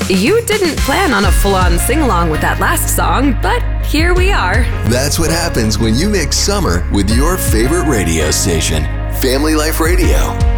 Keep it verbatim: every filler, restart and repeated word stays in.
You didn't plan on a full-on sing-along with that last song, but here we are. That's what happens when you mix summer with your favorite radio station, Family Life Radio.